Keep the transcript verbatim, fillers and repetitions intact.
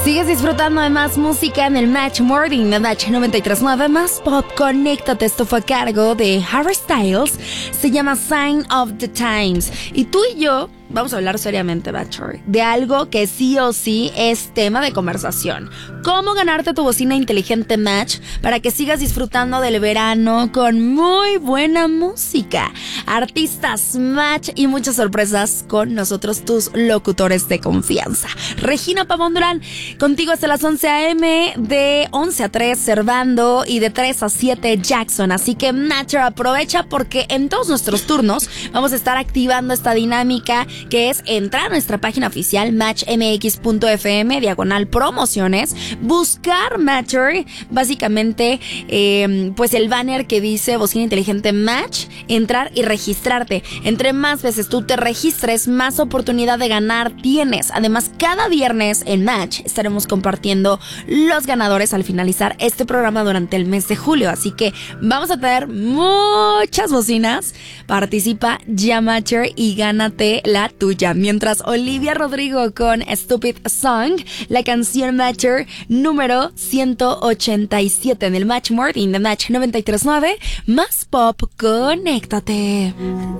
Sigues disfrutando de más música en el Match Morning de Match noventa y tres punto nueve. Más pop, conéctate. Esto fue a cargo de Harry Styles. Se llama Sign of the Times. Y tú y yo vamos a hablar seriamente, Bachelor, de algo que sí o sí es tema de conversación. Cómo ganarte tu bocina inteligente Match para que sigas disfrutando del verano con muy buena música, artistas Match y muchas sorpresas con nosotros, tus locutores de confianza. Regina Pavón Durán, contigo hasta las once a.m., de once a tres Servando y de tres a siete Jackson. Así que Matcher, aprovecha porque en todos nuestros turnos vamos a estar activando esta dinámica, que es entrar a nuestra página oficial match m x punto f m diagonal promociones, buscar Matcher, básicamente eh, pues el banner que dice bocina inteligente Match, entrar y registrarte. Entre más veces tú te registres, más oportunidad de ganar tienes. Además, cada viernes en Match estaremos compartiendo los ganadores al finalizar este programa durante el mes de julio, así que vamos a tener muchas bocinas. Participa ya, Matcher, y gánate la tuya. Mientras Olivia Rodrigo con Stupid Song, la canción Matcher número ciento ochenta y siete en el Match Morning de Match noventa y tres punto nueve. Más pop, conéctate.